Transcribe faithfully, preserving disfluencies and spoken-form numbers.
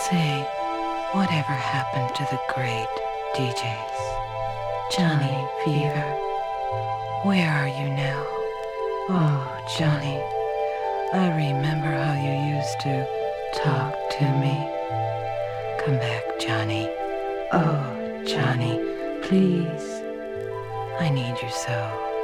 Say, whatever happened to the great D Js? Johnny Fever, where are you now? Oh, Johnny, I remember how you used to talk to me. Come back, Johnny. Oh, Johnny, please. I need you so.